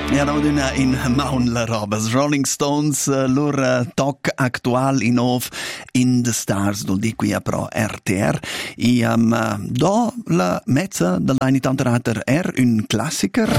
Era una in Maun la robas. Rolling Stones, lor toc actual in off in the stars, dol di qui a pro RTR. I do la mezza dall'anni tanterater un classiker.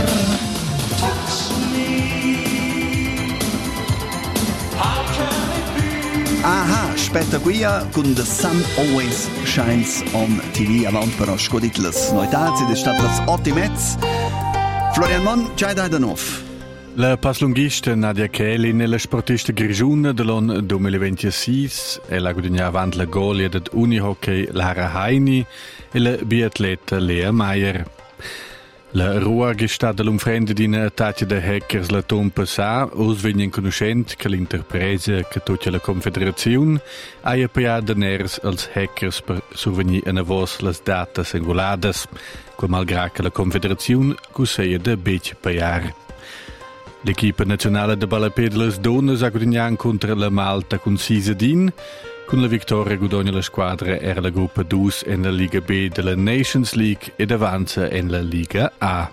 Aha, aspetta qui con The Sun Always Shines on TV. Avant però scodit las noitats ed è stat las 8:30. Florian Mon, c'hai da nuovo? La paslunghista Nadia Kelin e la sportista grigiuna dell'anno 2026 e la guadagna avanti la golia del unihockey Lara Heini e la biatleta Lea Meyer. La rua che sta dall'umfrende di una attacca de hackers la tompa sa, osvegna in conoscente che l'interpresa che tutta la confederazione ha appaiato deners als hackers per survenir a vos las data singuladas, come malgrado che la confederazione cusseia de bec paiar. L'equipa nazionale de ballapé de las donnes ha guadagnato contro la Malta con 6-1. Con la vittoria guadagna la squadra era la gruppa 2 in la Liga B della Nations League ed avanza in la Liga A.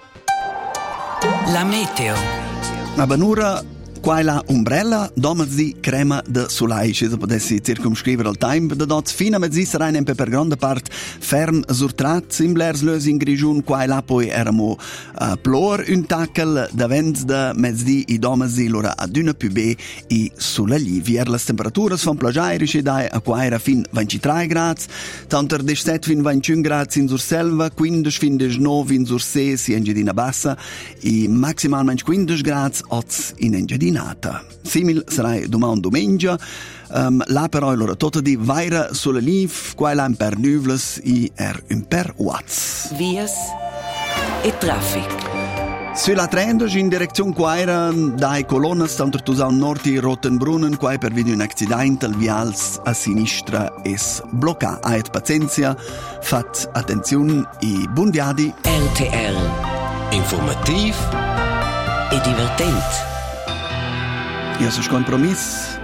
La meteo. Ma benura qua la umbrella, domazzi crema de solai, se potessi circumscrivere il time de dots fino a mezzi sarà in per grande parte ferm surtrat, simblers lös in grigiun, qua la poi eramo plor un tackel da vents de mezzi i domazzi lora ad una più b i sulla livier. Le temperature van plagiairici dai a qua era fin 23 gradi, tanter 17 fin 21 gradi in Surselva, 15 fin 19 in Sursee, si Engedina Bassa, i maximalmente 15 gradi oz in Engedina. Simil sarà domani domenica, là però allora tutto di vaira sulla liv, qua là per nuvles e un per watts. Vias e traffic. Sulla 30 in direzione Quaira dai colonne tanto Tusau Norti Rottenbrunnen qua per vedere un accidente al vials a sinistra es blocca. Ait pazienza, fat attenzione e buon viadi. RTL. Informativ e divertent. Ja, so compromiss.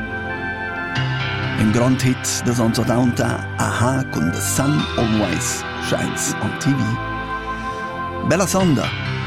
Un grand hit des ans 80, Aha con The Sun Always Shines on TV. Bella sonda.